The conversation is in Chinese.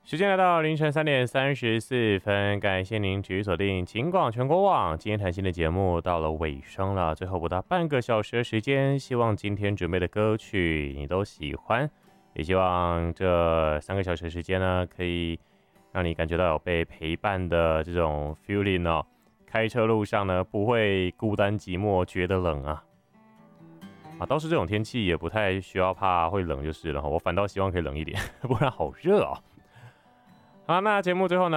时间来到凌晨3:34，感谢您持续锁定警广全国网。今天谈心的节目到了尾声了，最后不到半个小时的时间，希望今天准备的歌曲你都喜欢，也希望这3个小时的时间呢，可以让你感觉到有被陪伴的这种 feeling 哦。开车路上呢，不会孤单寂寞，觉得冷啊。倒是这种天气也不太需要怕会冷就是了，我反倒希望可以冷一点，不然好热哦。好，那节目最后呢？